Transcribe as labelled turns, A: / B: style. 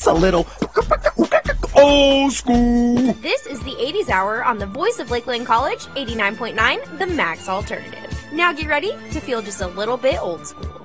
A: a little old school.
B: This is the 80s Hour on the voice of Lakeland College, 89.9, the Max Alternative. Now get ready to feel just a little bit old school.